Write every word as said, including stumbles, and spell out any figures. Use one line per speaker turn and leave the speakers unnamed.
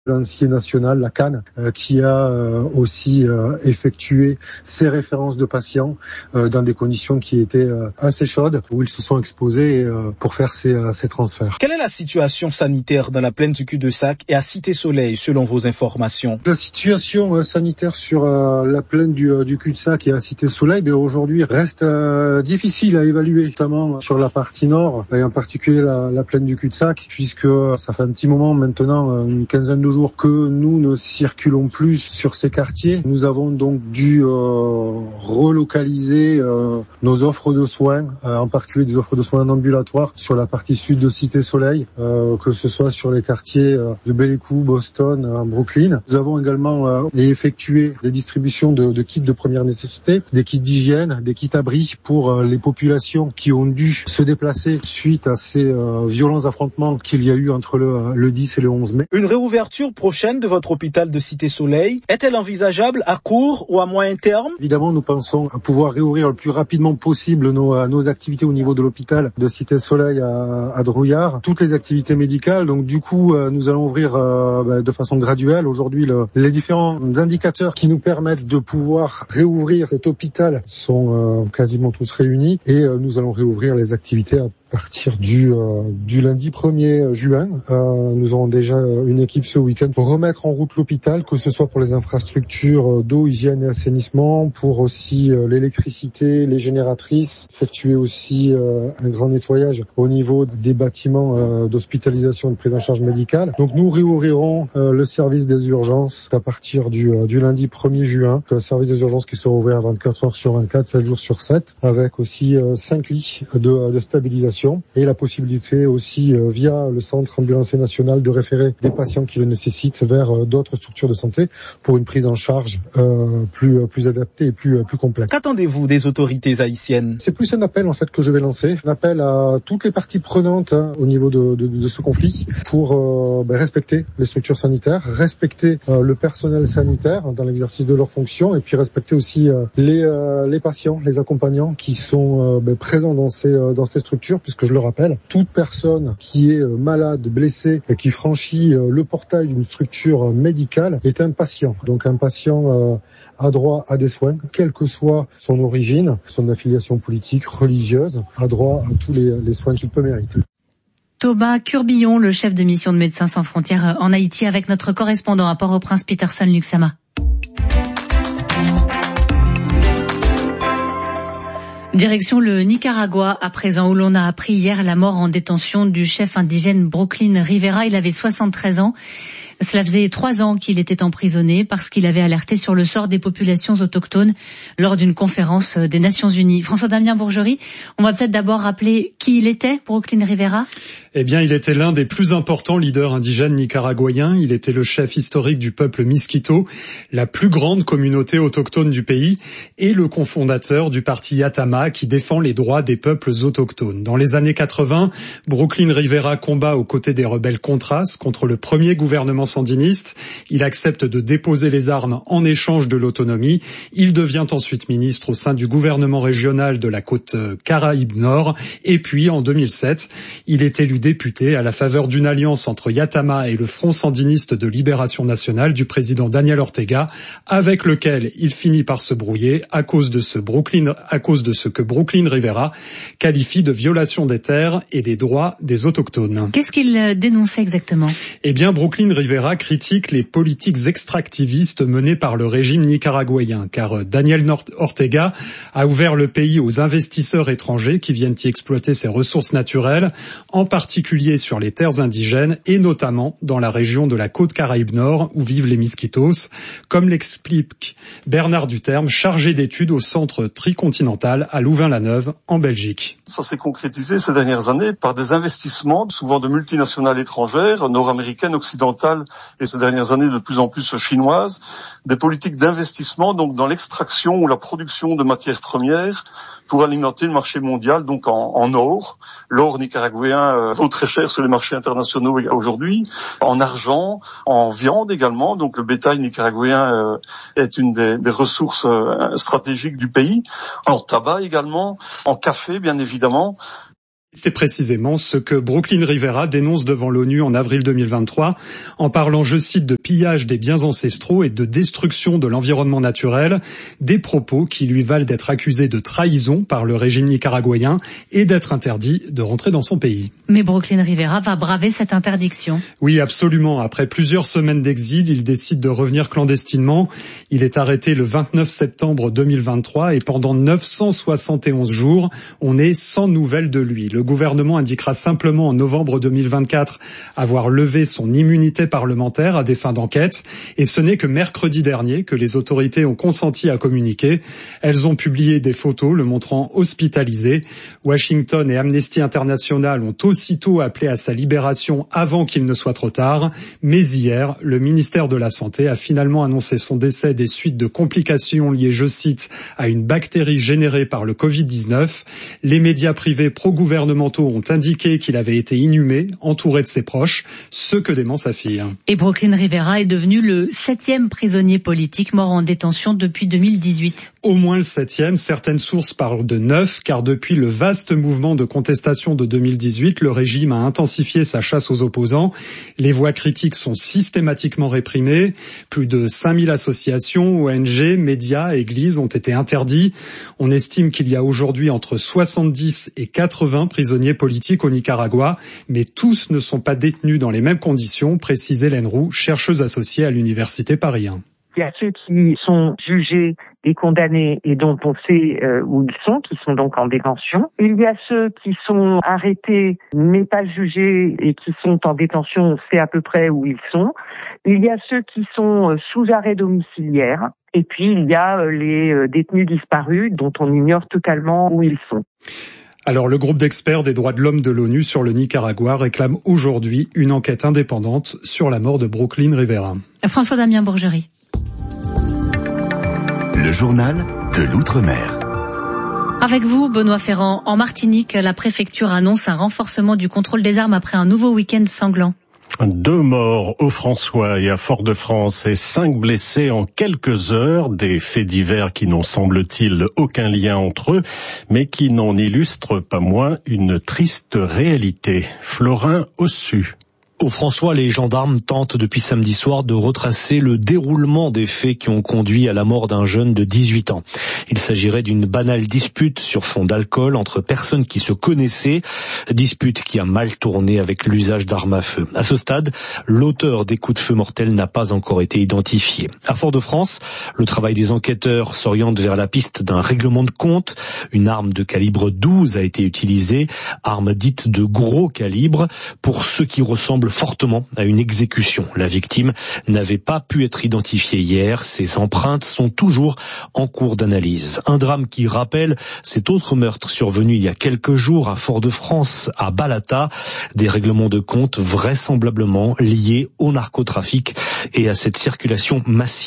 Lancier national, la Cannes, euh, qui a euh, aussi euh, effectué ces références de patients euh, dans des conditions qui étaient euh, assez chaudes, où ils se sont exposés euh, pour faire ces, euh, ces transferts.
Quelle est la situation sanitaire dans la plaine du cul-de-sac et à Cité-Soleil, selon vos informations?
La situation euh, sanitaire sur euh, la plaine du, euh, du cul-de-sac et à Cité-Soleil, bien, aujourd'hui, reste euh, difficile à évaluer, notamment sur la partie nord, et en particulier la, la plaine du cul-de-sac, puisque ça fait un petit moment maintenant, une quinzaine de jours que nous ne circulons plus sur ces quartiers. Nous avons donc dû euh, relocaliser euh, nos offres de soins, euh, en particulier des offres de soins ambulatoires sur la partie sud de Cité-Soleil, euh, que ce soit sur les quartiers euh, de Bellevue, Boston, euh, Brooklyn. Nous avons également euh, effectué des distributions de, de kits de première nécessité, des kits d'hygiène, des kits abris pour euh, les populations qui ont dû se déplacer suite à ces euh, violents affrontements qu'il y a eu entre le, le dix et le onze mai.
Une réouverture prochaine de votre hôpital de Cité-Soleil est-elle envisageable à court ou à moyen terme?
Évidemment, nous pensons à pouvoir réouvrir le plus rapidement possible nos, nos activités au niveau de l'hôpital de Cité-Soleil à, à Drouillard, toutes les activités médicales. Donc du coup, nous allons ouvrir euh, bah, de façon graduelle. Aujourd'hui, le, les différents indicateurs qui nous permettent de pouvoir réouvrir cet hôpital sont euh, quasiment tous réunis et euh, nous allons réouvrir les activités à À partir du, euh, du lundi premier juin. Euh, nous aurons déjà une équipe ce week-end pour remettre en route l'hôpital, que ce soit pour les infrastructures d'eau, hygiène et assainissement, pour aussi euh, l'électricité, les génératrices, effectuer aussi euh, un grand nettoyage au niveau des bâtiments euh, d'hospitalisation et de prise en charge médicale. Donc nous réouvrirons euh, le service des urgences à partir du, euh, du lundi premier juin, un service des urgences qui sera ouvert vingt-quatre heures sur vingt-quatre, sept jours sur sept, avec aussi euh, cinq lits de, de stabilisation et la possibilité aussi euh, via le centre ambulancier national de référer des patients qui le nécessitent vers euh, d'autres structures de santé pour une prise en charge euh, plus plus adaptée et plus plus complète.
Qu'attendez-vous des autorités haïtiennes?
C'est plus un appel en fait que je vais lancer, un appel à toutes les parties prenantes hein, au niveau de, de, de ce conflit pour euh, ben, respecter les structures sanitaires, respecter euh, le personnel sanitaire dans l'exercice de leurs fonctions et puis respecter aussi euh, les euh, les patients, les accompagnants qui sont euh, ben, présents dans ces euh, dans ces structures. Puisque je le rappelle, toute personne qui est malade, blessée et qui franchit le portail d'une structure médicale est un patient. Donc un patient a droit à des soins, quelle que soit son origine, son affiliation politique, religieuse, a droit à tous les, les soins qu'il peut mériter.
Thomas Curbillon, le chef de mission de Médecins sans frontières en Haïti, avec notre correspondant à Port-au-Prince, Peterson Luxama. Direction le Nicaragua à présent, où l'on a appris hier la mort en détention du chef indigène Brooklyn Rivera. Il avait soixante-treize ans. Cela faisait trois ans qu'il était emprisonné parce qu'il avait alerté sur le sort des populations autochtones lors d'une conférence des Nations Unies. François-Damien Bourgerie, on va peut-être d'abord rappeler qui il était, Brooklyn Rivera.
Eh bien, il était l'un des plus importants leaders indigènes nicaraguayens. Il était le chef historique du peuple Miskito, la plus grande communauté autochtone du pays, et le cofondateur du parti Yatama qui défend les droits des peuples autochtones. Dans les années quatre-vingts, Brooklyn Rivera combat aux côtés des rebelles Contras contre le premier gouvernement sandiniste. Il accepte de déposer les armes en échange de l'autonomie. Il devient ensuite ministre au sein du gouvernement régional de la côte Caraïbes-Nord. Et puis, en deux mille sept, il est élu député à la faveur d'une alliance entre Yatama et le Front sandiniste de libération nationale du président Daniel Ortega, avec lequel il finit par se brouiller à cause de ce Brooklyn, à cause de ce que Brooklyn Rivera qualifie de violation des terres et des droits des autochtones.
Qu'est-ce qu'il dénonçait exactement?
Eh bien, Brooklyn Rivera critique les politiques extractivistes menées par le régime nicaraguayen, car Daniel Ortega a ouvert le pays aux investisseurs étrangers qui viennent y exploiter ses ressources naturelles, en particulier sur les terres indigènes et notamment dans la région de la côte Caraïbes-Nord où vivent les Miskitos, comme l'explique Bernard Duterme, chargé d'études au centre tricontinental à Louvain-la-Neuve, en Belgique.
Ça s'est concrétisé ces dernières années par des investissements, souvent de multinationales étrangères, nord-américaines, occidentales et ces dernières années de plus en plus chinoises, des politiques d'investissement donc dans l'extraction ou la production de matières premières pour alimenter le marché mondial, donc en, en or. L'or nicaraguayen euh, vaut très cher sur les marchés internationaux aujourd'hui, en argent, en viande également, donc le bétail nicaraguayen euh, est une des, des ressources euh, stratégiques du pays, en tabac également, en café bien évidemment.
C'est précisément ce que Brooklyn Rivera dénonce devant l'ONU en avril deux mille vingt-trois, en parlant, je cite, de pillage des biens ancestraux et de destruction de l'environnement naturel, des propos qui lui valent d'être accusé de trahison par le régime nicaraguayen et d'être interdit de rentrer dans son pays.
Mais Brooklyn Rivera va braver cette interdiction.
Oui, absolument. Après plusieurs semaines d'exil, il décide de revenir clandestinement. Il est arrêté le vingt-neuf septembre deux mille vingt-trois et pendant neuf cent soixante et onze jours, on est sans nouvelles de lui. Le gouvernement indiquera simplement en novembre deux mille vingt-quatre avoir levé son immunité parlementaire à des fins d'enquête. Et ce n'est que mercredi dernier que les autorités ont consenti à communiquer. Elles ont publié des photos le montrant hospitalisé. Washington et Amnesty International ont aussitôt appelé à sa libération avant qu'il ne soit trop tard. Mais hier, le ministère de la Santé a finalement annoncé son décès des suites de complications liées, je cite, à une bactérie générée par le covid dix-neuf. Les médias privés pro-gouvernementaux ont indiqué qu'il avait été inhumé, entouré de ses proches, ce que dément sa fille.
Et Brooklyn Rivera est devenu le septième prisonnier politique mort en détention depuis deux mille dix-huit.
Au moins le septième, certaines sources parlent de neuf, car depuis le vaste mouvement de contestation de deux mille dix-huit, le régime a intensifié sa chasse aux opposants. Les voix critiques sont systématiquement réprimées. Plus de cinq mille associations, O N G, médias, églises ont été interdits. On estime qu'il y a aujourd'hui entre soixante-dix et quatre-vingts prisonniers politiques au Nicaragua, mais tous ne sont pas détenus dans les mêmes conditions, précise Hélène Roux, chercheuse associée à l'Université Paris un.
Il y a ceux qui sont jugés et condamnés et dont on sait euh, où ils sont, qui sont donc en détention. Il y a ceux qui sont arrêtés mais pas jugés et qui sont en détention, on sait à peu près où ils sont. Il y a ceux qui sont sous arrêt domiciliaire. Et puis il y a les détenus disparus dont on ignore totalement où ils sont.
Alors, le groupe d'experts des droits de l'homme de l'ONU sur le Nicaragua réclame aujourd'hui une enquête indépendante sur la mort de Brooklyn Rivera.
François-Damien Bourgerie.
Le journal de l'Outre-mer.
Avec vous, Benoît Ferrand. En Martinique, la préfecture annonce un renforcement du contrôle des armes après un nouveau week-end sanglant.
Deux morts au François et à Fort-de-France et cinq blessés en quelques heures. Des faits divers qui n'ont, semble-t-il, aucun lien entre eux, mais qui n'en illustrent pas moins une triste réalité. Florin Ossu.
Au François, les gendarmes tentent depuis samedi soir de retracer le déroulement des faits qui ont conduit à la mort d'un jeune de dix-huit ans. Il s'agirait d'une banale dispute sur fond d'alcool entre personnes qui se connaissaient, dispute qui a mal tourné avec l'usage d'armes à feu. À ce stade, l'auteur des coups de feu mortels n'a pas encore été identifié. À Fort-de-France, le travail des enquêteurs s'oriente vers la piste d'un règlement de compte. Une arme de calibre douze a été utilisée, arme dite de gros calibre, pour ceux qui ressemblent fortement à une exécution. La victime n'avait pas pu être identifiée hier. Ses empreintes sont toujours en cours d'analyse. Un drame qui rappelle cet autre meurtre survenu il y a quelques jours à Fort-de-France, à Balata. Des règlements de compte vraisemblablement liés au narcotrafic et à cette circulation massive